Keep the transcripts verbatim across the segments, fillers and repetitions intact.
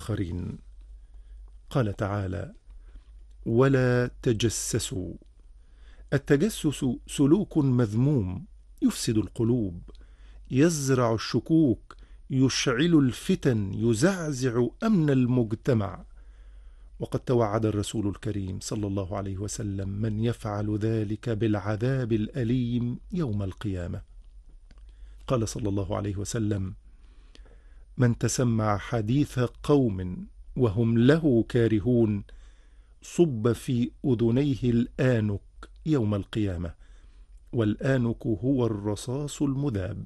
الآخرين. قال تعالى: ولا تجسسوا. التجسس سلوك مذموم يفسد القلوب، يزرع الشكوك، يشعل الفتن، يزعزع أمن المجتمع. وقد توعد الرسول الكريم صلى الله عليه وسلم من يفعل ذلك بالعذاب الأليم يوم القيامة. قال صلى الله عليه وسلم: من تسمع حديث قوم وهم له كارهون صب في أذنيه الآنك يوم القيامة، والآنك هو الرصاص المذاب.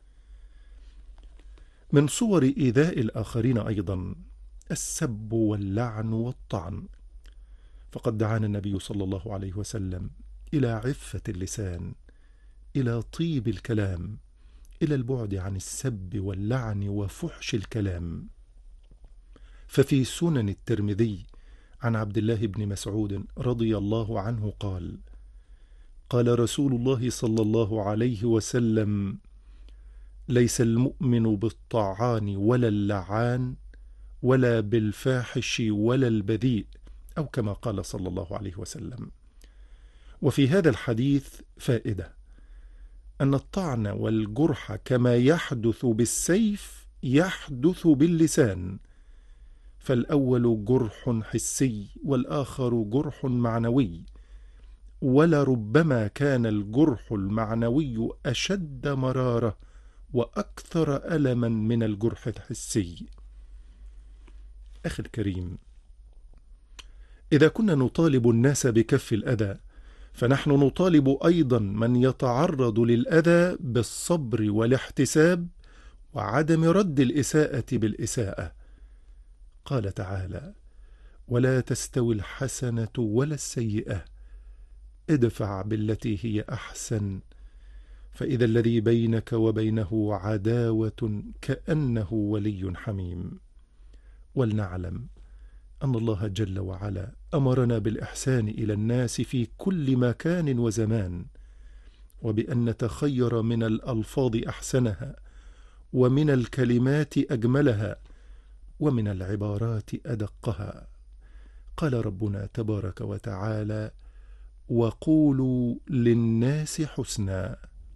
من صور إيذاء الآخرين أيضا السب واللعن والطعن، فقد دعانا النبي صلى الله عليه وسلم إلى عفة اللسان، إلى طيب الكلام، إلى البعد عن السب واللعن وفحش الكلام. ففي سنن الترمذي عن عبد الله بن مسعود رضي الله عنه قال: قال رسول الله صلى الله عليه وسلم: ليس المؤمن بالطعان ولا اللعان ولا بالفاحش ولا البذيء، أو كما قال صلى الله عليه وسلم. وفي هذا الحديث فائدة: أن الطعن والجرح كما يحدث بالسيف يحدث باللسان، فالأول جرح حسي والآخر جرح معنوي، ولربما كان الجرح المعنوي أشد مرارة وأكثر ألما من الجرح الحسي. أخي الكريم، إذا كنا نطالب الناس بكف الأذى، فنحن نطالب أيضا من يتعرض للأذى بالصبر والاحتساب وعدم رد الإساءة بالإساءة. قال تعالى: ولا تستوي الحسنة ولا السيئة ادفع بالتي هي أحسن فإذا الذي بينك وبينه عداوة كأنه ولي حميم. ولنعلم أن الله جل وعلا أمرنا بالإحسان إلى الناس في كل مكان وزمان، وبأن نتخير من الألفاظ أحسنها، ومن الكلمات أجملها، ومن العبارات أدقها. قال ربنا تبارك وتعالى: وقولوا للناس حسنا.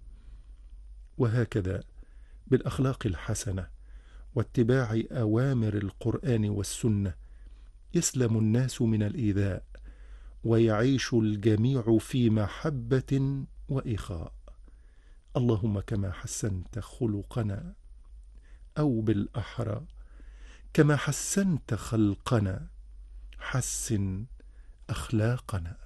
وهكذا بالأخلاق الحسنة واتباع أوامر القرآن والسنة يسلم الناس من الإيذاء، ويعيش الجميع في محبة وإخاء. اللهم كما حسنت خلقنا، أو بالأحرى كما حسنت خلقنا، حسن أخلاقنا.